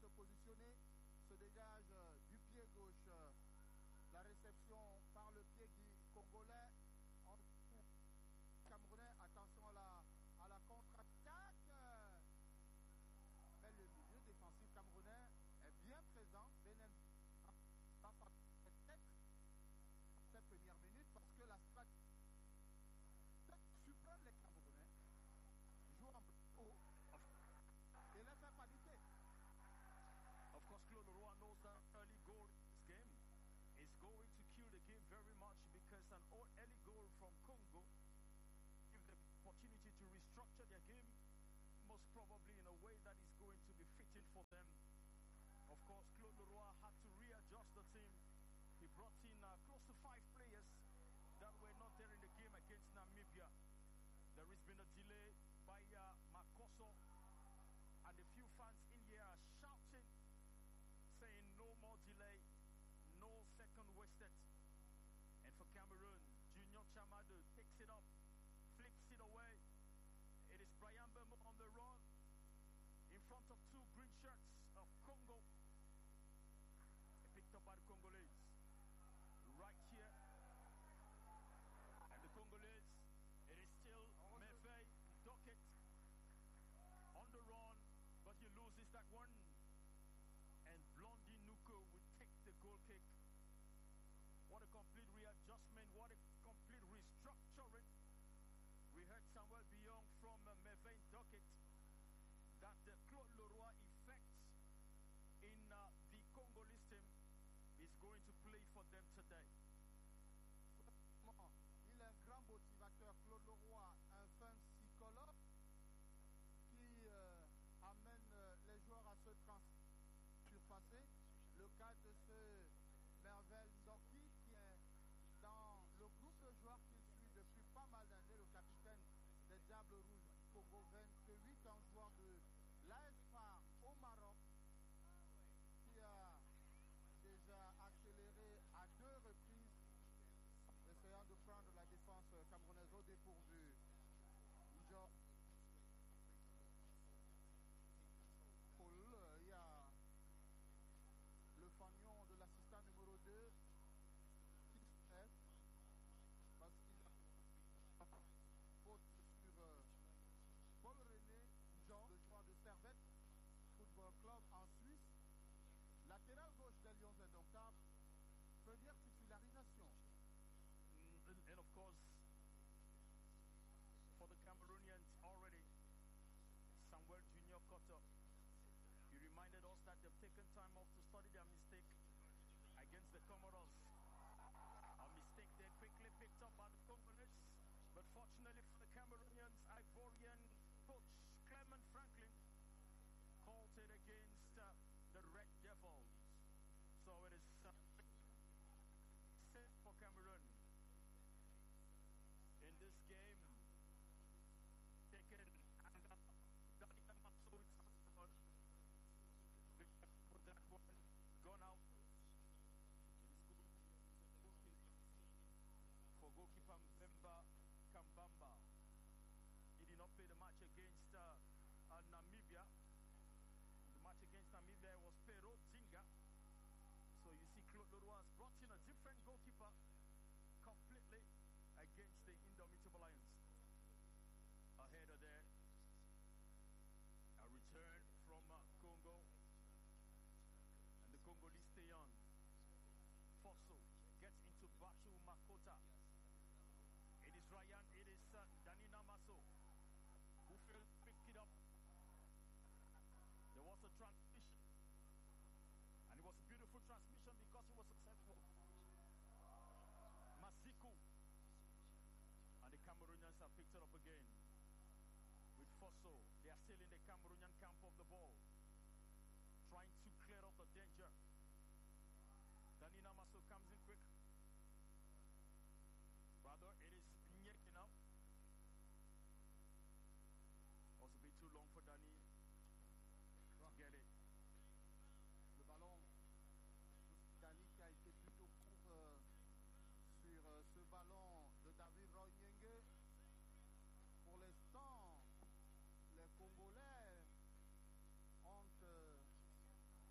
positionner, se dégage du pied gauche. La réception par le pied du Congolais. En Camerounais, attention à la contre-attaque. Mais le milieu défensif camerounais est bien présent. Benin va pas peut-être ces premières minutes parce que la stratégie surprend les Camerounais. Joue en haut et les fait paniquer. Of course, Claude Leroy knows that early goal in this game is going to kill the game very much because an early goal from Congo give the opportunity to restructure their game, most probably in a way that is going to be fitting for them. Of course, Claude Leroy had to readjust the team. He brought in close to 5 players that were not there in the game against Namibia. There has been a delay by Makoso, and a few fans in here are shouting, saying no more delay, no second wasted. And for Cameroon, Junior Chamadu takes it up, flips it away. It is Brian Bemo on the run in front of 2 green shirts of Congo. Picked up by the Congolese. Right here. And the Congolese, it is still Mefe Docket on the run, but he loses that one. And Blondie Nuko will take the goal kick. What a complete readjustment, what a complete restructuring. We heard Samuel Biong from Mefe Docket that the Claude Leroy effect in the Congolese team is going to play for them today. Il est un grand motivateur, Claude Leroy, un fin psychologue qui amène les joueurs à se surpasser. Le cas de ce Merveille Ndoki qui est dans le groupe de joueurs qu'il suit depuis pas mal d'années, le capitaine des Diables Rouges du Congo, 28 ans, joueur de l'ASFA au Maroc, qui a déjà accéléré à 2 reprises, essayant de prendre la défense camerounaise au dépourvu. Il y a le fanion de l'assistant numéro 2 qui se fait parce qu'il a faute sur Paul René Jean, le joueur de Servette Football Club en Suisse. Latéral gauche des Lions indomptables, première titularisation. And of course, for the Cameroonians already, Samuel Junior Koto, he reminded us that they've taken time off to study their mistake against the Comoros. A mistake they quickly picked up by the Congolese, but fortunately for the Cameroonians, Ivorian coach Clement Franklin called it against the Red Devils. So it is set for Cameroon in this game. Taken and put that one gone out. For goalkeeper Mbemba Kambamba. He did not play the match against Namibia. The match against Namibia was Pero Zinga. So you see Claude Leroy has brought in a different goalkeeper completely against the Indomitable Lions. A header there. A return from Congo. And the Congolese stay on. Fosso gets into Bashu Makota. It is Ryan, it is Danina Maso who picked it up. There was a transmission. And it was a beautiful transmission because it was successful. Masiku. And the Cameroonians have picked it up again. With Fosso, they are still in the Cameroonian camp of the ball. Trying to clear up the danger. Danina Maso comes in quick. Rather, it is Nyeki now. Was a bit too long for Dani to get it. Le ballon, Dani qui a été plutôt court sur ce ballon de David Royenge. Pour l'instant, les Congolais ont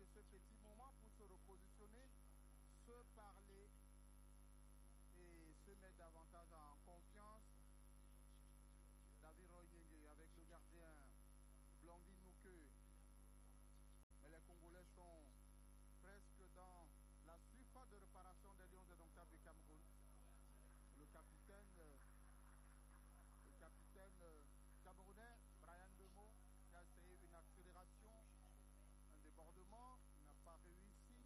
ce petit moment pour se repositionner, se parler et se mettre davantage en confiance. David Royenge avec le gardien Blondin Nouke. Mais les Congolais sont presque dans la surface de réparation des Lions indomptables du Cameroun. Le capitaine camerounais, Brian Bemo, qui a essayé une accélération, un débordement, il n'a pas réussi.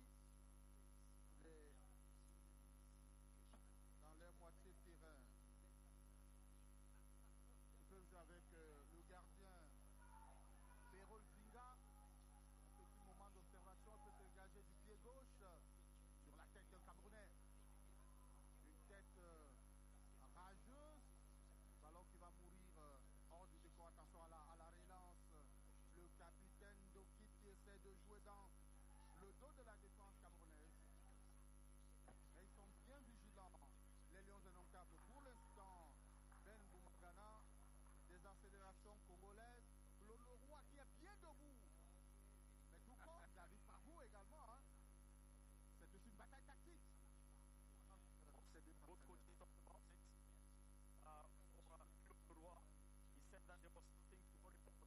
Dans leur moitié de terrain, ils peuvent jouer avec le gardien Perol Zinga. Un petit moment d'observation, il peut se dégager du pied gauche sur la tête d'un Camerounais. Une tête rageuse. Ballon qui va mourir hors du décor. Attention à la relance. Le capitaine Dokit qui essaie de jouer dans le dos de la défense camerounaise. Et ils sont bien vigilants, les Lions indomptables. Pour l'instant, Ben Boumagana, des accélérations congolaises. Claude Leroy qui est bien debout. Mais tout comme David Pavou également. Hein. C'est aussi une bataille tactique. C'est de both coaches talked about it. Claude Leroy, he said that there was nothing to worry about.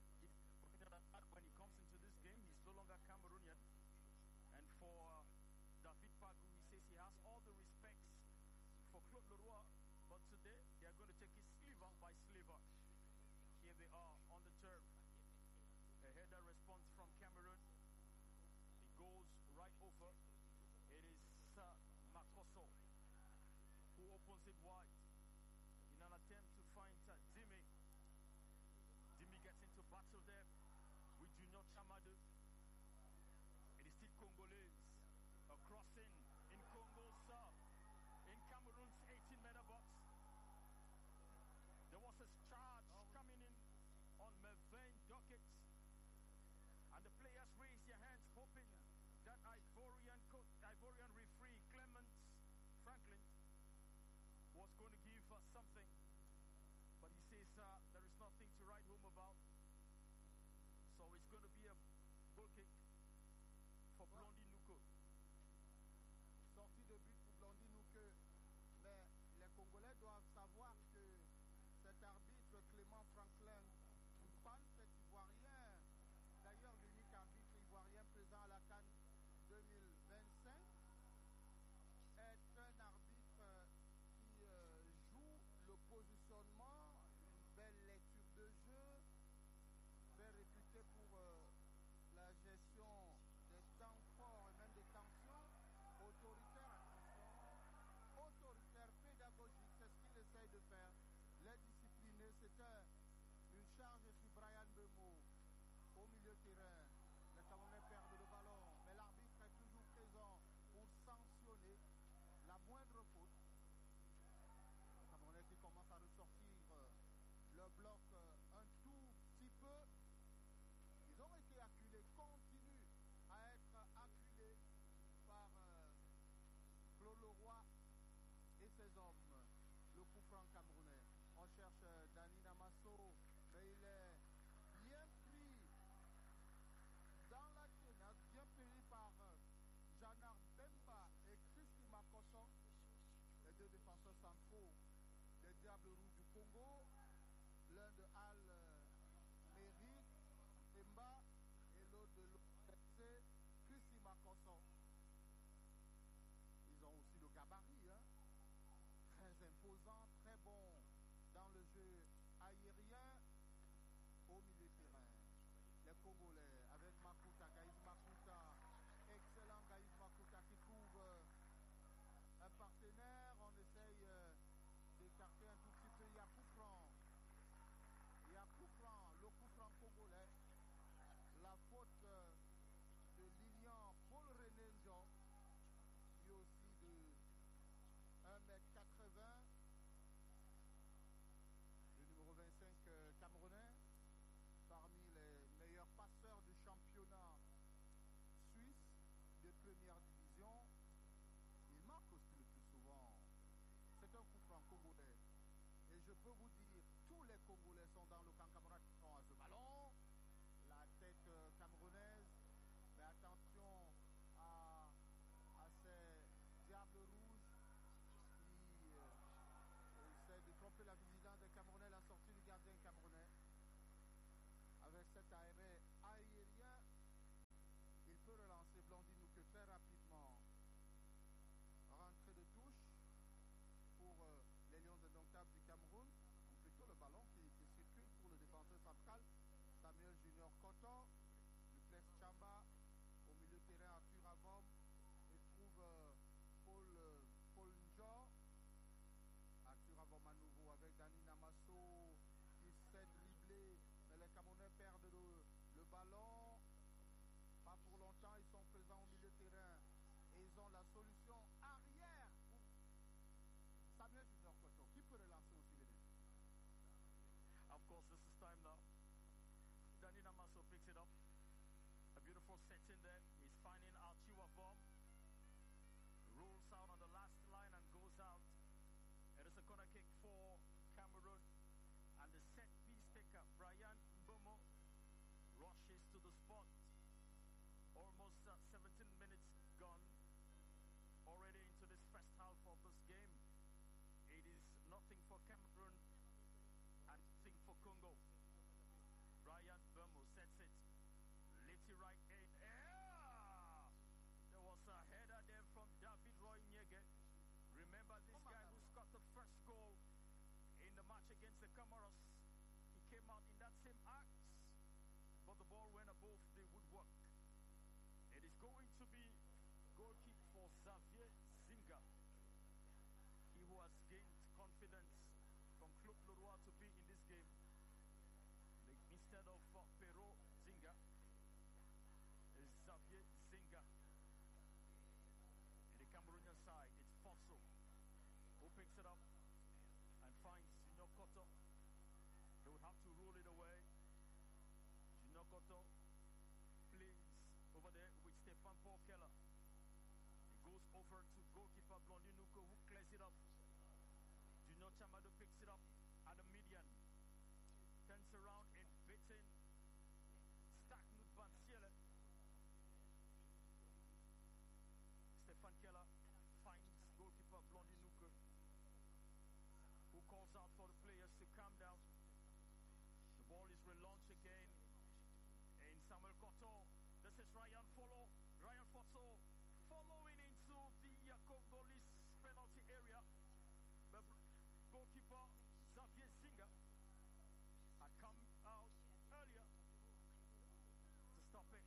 When he comes into this game, he's no longer Cameroonian. And for David Pagou, he says he has all the respects for Claude Leroy, but today they are going to take it sliver by sliver. Here they are on the turf. A header response from Cameroon. It goes right over. It is Makoso who opens it wide in an attempt to find Dimi. Dimi gets into battle there with Junior Chamadu. It is still Congolese. A crossing in Congo's in Cameroon's 18-meter box. There was a charge coming in on Mervyn Dockett. And the players raised their hands hoping that Ivorian referee Clement Franklin was going to give us something. But he says there is nothing to write home about. So it's going to be a goal kick for Blondin Nouke. Sortie de but pour Blondin Nouke. Mais les Congolais doivent savoir que cet arbitre Clément Franklin Mpan, cet Ivoirien, d'ailleurs l'unique arbitre ivoirien présent à la CAN 2025, est un arbitre qui joue le positionnement, une belle lecture de jeu, très réputé pour la gestion des temps forts et même des tensions, autoritaire, attention, autoritaire, pédagogique, c'est ce qu'il essaye de faire. Les disciplinés, c'était une charge sur Brian Bemo au milieu terrain. Les Camerounais perdent le ballon, mais l'arbitre est toujours présent pour sanctionner la moindre faute. Les Camerounais qui commencent à ressortir le bloc un tout petit peu. Ils ont été acculés, continuent à être acculés par Claude Leroy et ses hommes. Le coup franc camerounais. On cherche Dani Namasso, mais il est bien pris dans la tenace, bien pris par Janard Bemba et Christy Makoso, les deux défenseurs centraux des Diables Rouges du Congo, l'un de Al Méric Bemba et l'autre de l'OPC, Christy Makoso. Ils ont aussi le gabarit, hein? Très imposant, très bon dans le jeu aérien au milieu de terrain. Les Congolais avec Makuta, Gaïs Makuta, excellent Gaïs Makuta qui trouve un partenaire. On essaye d'écarter un tout petit peu. Il y a coup franc. Il y a coup franc, le coup franc congolais. La faute de Lilian Paul René Njo, lui aussi de 1m80. Le numéro 25 camerounais, parmi les meilleurs passeurs du championnat suisse de première division. Il marque aussi le plus souvent. C'est un coup franc congolais. Et je peux vous dire, tous les Congolais sont dans le camp camerounais à ce ballon. La tête camerounaise. Mais attention. course, this is time now. Danny Namaso picks it up. A beautiful setting there. He's finding Archiwa form. Rolls out on the last line and goes out. It is a corner kick for Cameroon. And the set piece taker, Brian Mbomo, rushes to the spot. Almost 17 minutes gone already into this first half of this game. It is nothing for Cameroon and nothing for Congo. Brian Mbomo sets it. Lifts it right in. Yeah! There was a header there from David Roy Nyege. Remember this guy who scored the first goal in the match against the Comoros. He came out in that same act, but the ball went above the woodwork. It is going to be goal kick for Xavier Zinga. He who has gained confidence from Claude Leroy to be in this game. Instead of Perrault Zinga, is Xavier Zinga. In the Cameroonian side, it's Fosso who picks it up and finds Junior Koto. They would have to roll it away. Junior Koto plays over there with Stefan Paul Keller. He goes over to goalkeeper Blondin Nuko, who clears it up. Junior Chamado picks it up at the median. Turns around and beats in Staknut Bansiele. Stefan Keller finds goalkeeper Blondin Nuko, who calls out for the players to calm down. The ball is relaunched again in Samuel Koto. This is Ryan Follow. Ryan Fosso following into the Congolese penalty area. The goalkeeper Xavier Zinga had come out earlier to stop it.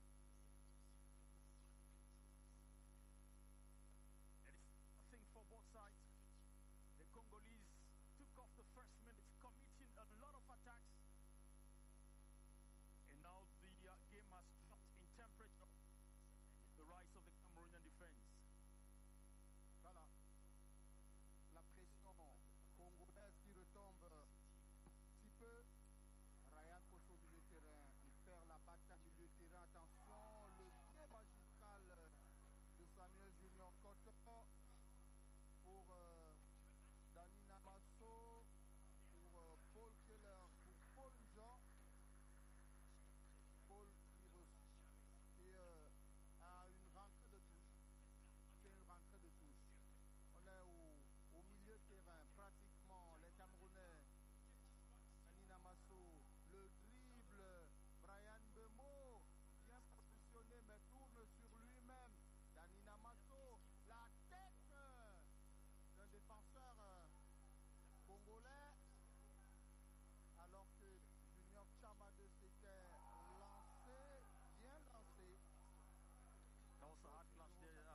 It is a thing for both sides. The Congolese took off the first minute, committing a lot of attacks. And now the game has dropped in temperature. The rise of the Cameroonian defense. Voilà. La pression congolaise qui retombe un petit peu. Ryan Fosso au milieu de terrain. Il perd la bataille au milieu de terrain. Attention, le pied magistral de Samuel Junior Koto pour Danny Namaso, pour Paul Keller, pour Paul Jean. Paul qui a une rentrée de touche. C'est une rentrée de touche. On est au milieu de terrain, pratiquement les Camerounais. Danny Namaso, le dribble, Brian Mbomo, bien positionné mais tourne sur lui-même. Danny Namaso, la tête d'un défenseur congolais, alors que Junior Chamade s'était lancé, bien lancé. That was a hard clash there.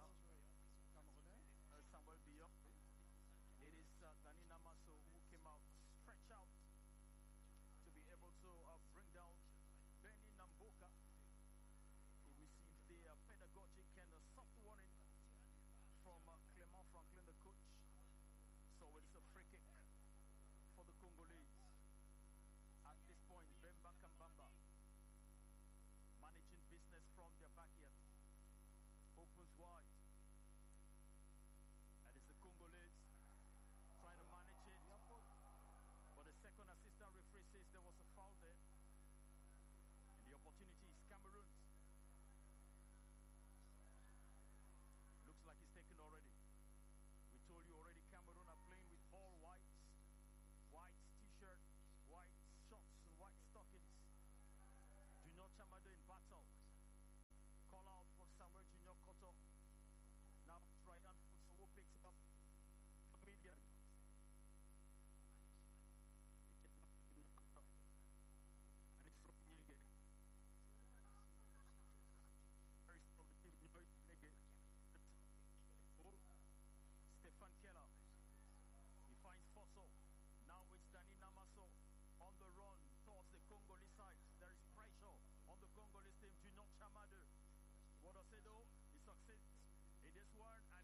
Samuel Bior. It is Danny Namaso who came out, stretch out to be able to bring down Benny Namboka. He received the pedagogic and soft warning from Clement Franklin, the coach. So it's a free kick for the Congolese. At this point, Bemba Kambamba managing business from their backyard. Opens wide. And it's the Congolese trying to manage it. But the second assistant referee says there was a foul there. And the opportunity is Cameroon's. Looks like he's taken already. We told you already Cameroon are playing with all whites. White t-shirt, white shorts, white stockings. Junior Chamado in battle. Call out for Samuel Junior Koto. Now Ryan Fosso picks it up. Median. And it's from Nyege. Very strong team, Nyege. Stefan Keller. He finds Fosso. Now it's Danny Namaso on the run towards the Congolese side. There is pressure on the Congolese team. Junior Chamade. What does he do? He succeeds in this one.